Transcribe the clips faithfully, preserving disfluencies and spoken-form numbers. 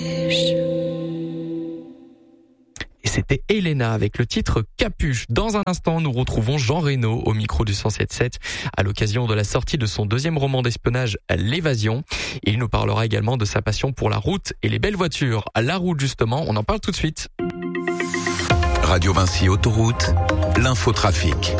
Et c'était Elena avec le titre Capuche. Dans un instant, nous retrouvons Jean Reno au micro du cent sept sept à l'occasion de la sortie de son deuxième roman d'espionnage, L'évasion. Il nous parlera également de sa passion pour la route et les belles voitures. La route, justement, on en parle tout de suite. Radio Vinci Autoroute, l'infotrafic.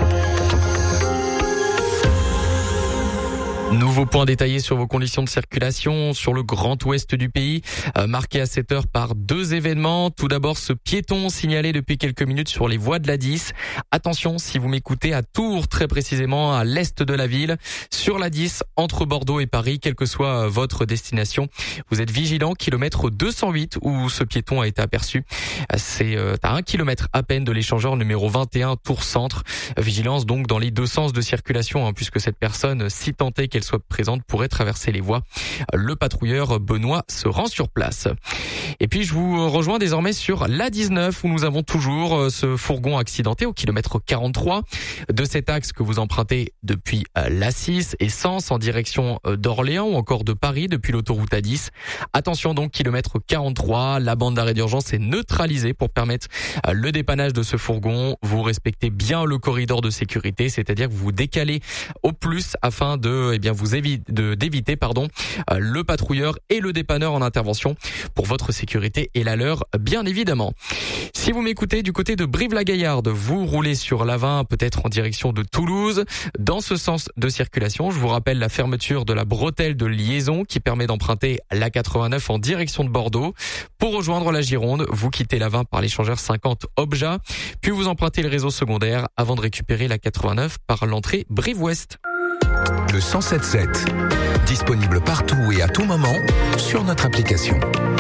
Nouveau point détaillé sur vos conditions de circulation sur le grand ouest du pays, euh, marqué à cette heure par deux événements. Tout d'abord, ce piéton signalé depuis quelques minutes sur les voies de l'A dix. Attention, si vous m'écoutez, à Tours, très précisément à l'est de la ville, sur l'A dix, entre Bordeaux et Paris, quelle que soit votre destination, vous êtes vigilant, kilomètre deux cent huit où ce piéton a été aperçu. C'est euh, à un kilomètre à peine de l'échangeur numéro vingt et un Tours Centre. Vigilance donc dans les deux sens de circulation, hein, puisque cette personne, si tentée qu'elle soit présente, pourrait traverser les voies. Le patrouilleur Benoît se rend sur place. Et puis je vous rejoins désormais sur l'A dix-neuf où nous avons toujours ce fourgon accidenté au kilomètre quarante-trois de cet axe que vous empruntez depuis l'A six et Sens en direction d'Orléans ou encore de Paris depuis l'autoroute A dix. Attention donc, kilomètre quarante-trois, la bande d'arrêt d'urgence est neutralisée pour permettre le dépannage de ce fourgon. Vous respectez bien le corridor de sécurité, c'est-à-dire que vous vous décalez au plus afin de, eh bien, vous éviter, de, d'éviter, pardon, le patrouilleur et le dépanneur en intervention pour votre sécurité et la leur, bien évidemment. Si vous m'écoutez du côté de Brive-la-Gaillarde, vous roulez sur l'A vingt, peut-être en direction de Toulouse. Dans ce sens de circulation, je vous rappelle la fermeture de la bretelle de liaison qui permet d'emprunter l'A quatre-vingt-neuf en direction de Bordeaux. Pour rejoindre la Gironde, vous quittez l'A vingt par l'échangeur cinquante Obja, puis vous empruntez le réseau secondaire avant de récupérer l'A quatre-vingt-neuf par l'entrée Brive-Ouest. Le cent sept sept, disponible partout et à tout moment sur notre application.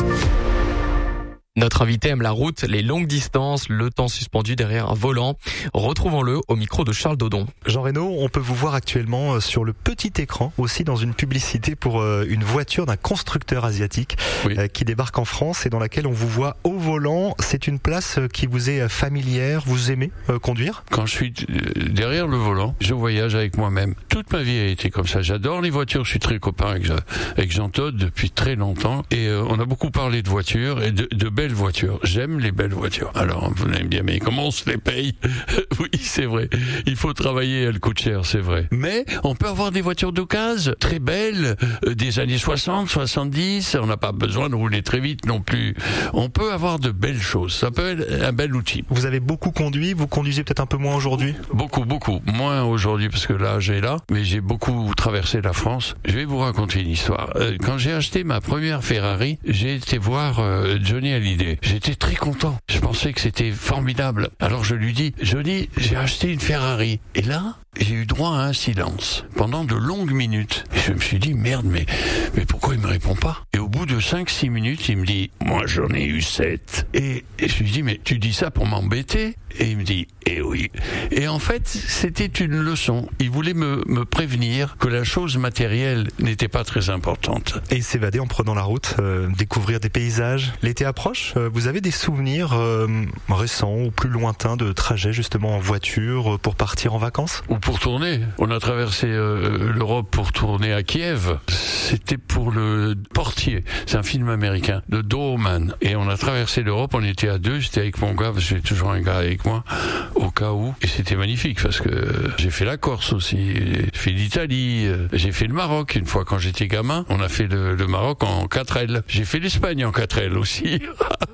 Notre invité aime la route, les longues distances, le temps suspendu derrière un volant. Retrouvons-le au micro de Charles Dodon. Jean Reno, on peut vous voir actuellement sur le petit écran, aussi dans une publicité pour une voiture d'un constructeur asiatique oui. qui débarque en France et dans laquelle on vous voit au volant. C'est une place qui vous est familière, vous aimez conduire ? Quand je suis derrière le volant, je voyage avec moi-même. Toute ma vie a été comme ça. J'adore les voitures, je suis très copain avec, avec Jean Todt depuis très longtemps et euh, on a beaucoup parlé de voitures et de, de belles voitures. J'aime les belles voitures. Alors, vous allez me dire, mais comment on se les paye ? Oui, c'est vrai. Il faut travailler, elles coûtent cher, c'est vrai. Mais on peut avoir des voitures d'occasion très belles, euh, des années soixante, soixante-dix. On n'a pas besoin de rouler très vite non plus. On peut avoir de belles choses. Ça peut être un bel outil. Vous avez beaucoup conduit. Vous conduisez peut-être un peu moins aujourd'hui ? Beaucoup, beaucoup. Moins aujourd'hui parce que là, j'ai là. Mais j'ai beaucoup traversé la France. Je vais vous raconter une histoire. Euh, quand j'ai acheté ma première Ferrari, j'ai été voir euh, Johnny Hallyday. J'étais très content. Je pensais que c'était formidable. Alors je lui dis, Johnny, j'ai acheté une Ferrari. Et là, j'ai eu droit à un silence pendant de longues minutes. Et je me suis dit, merde, mais, mais pourquoi il me répond pas ? Et au bout de cinq six minutes, il me dit, moi j'en ai eu sept. Et, et je lui dis, mais tu dis ça pour m'embêter ? Et il me dit, eh oui. Et en fait, c'était une leçon. Il voulait me, me prévenir que la chose matérielle n'était pas très importante. Et s'évader en prenant la route, euh, découvrir des paysages. L'été approche, euh, vous avez des souvenirs euh, récents ou plus lointains de trajets justement en voiture euh, pour partir en vacances ? Ou pour tourner. On a traversé euh, l'Europe pour tourner à Kiev. C'était pour le Portier. C'est un film américain, de Doorman. Et on a traversé l'Europe, on était à deux, j'étais avec mon gars, parce que j'ai toujours un gars avec moi, au cas où. Et c'était magnifique, parce que j'ai fait la Corse aussi, j'ai fait l'Italie, j'ai fait le Maroc une fois quand j'étais gamin. On a fait le, le Maroc en quatre L. J'ai fait l'Espagne en quatre L aussi.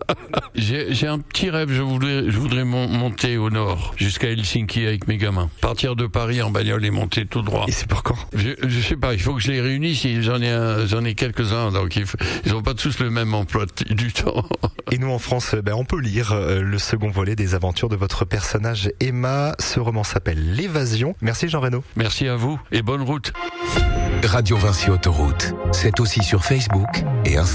j'ai, j'ai un petit rêve, je voudrais, je voudrais mon, monter au nord, jusqu'à Helsinki avec mes gamins. Partir de Paris en bagnole et monter tout droit. Et c'est pour quand ? je, je sais pas, il faut que je les réunisse, j'en ai, un, j'en ai quelques-uns, donc ils, ils ont pas tous le même emploi du temps. Et nous en France, ben, on peut lire euh, le second volet des aventures de votre personnage Emma. Ce roman s'appelle L'évasion. Merci Jean Reno. Merci à vous et bonne route. Radio Vinci Autoroute, c'est aussi sur Facebook et Instagram.